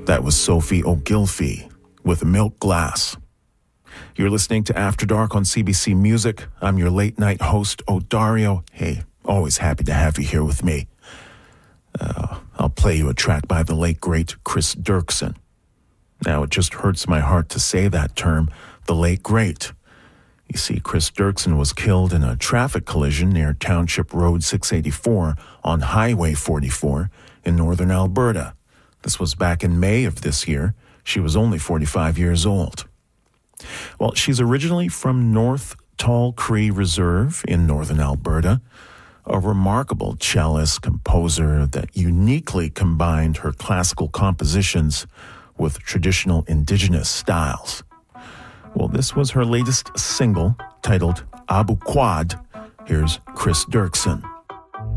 That was Sophie Ogilvie with Milk Glass. You're listening to After Dark on CBC Music. I'm your late night host, Odario. Hey, always happy to have you here with me. I'll play you a track by the late, great Chris Dirksen. Now, it just hurts my heart to say that term, the late, great. You see, Chris Dirksen was killed in a traffic collision near Township Road 684 on Highway 44 in northern Alberta. This was back in May of this year. She was only 45 years old. Well, she's originally from North Tall Cree Reserve in northern Alberta, a remarkable cellist composer that uniquely combined her classical compositions with traditional indigenous styles. Well, this was her latest single, titled Abu Quad. Here's Chris Dirksen.